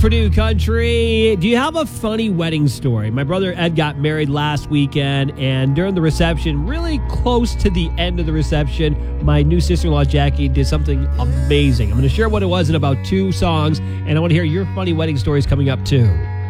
Purdue Country. Do you have a funny wedding story? My brother Ed got married last weekend, and during the reception, really close to the end of the reception, my new sister-in-law Jackie did something amazing. I'm going to share what it was in about 2 songs, and I want to hear your funny wedding stories coming up too.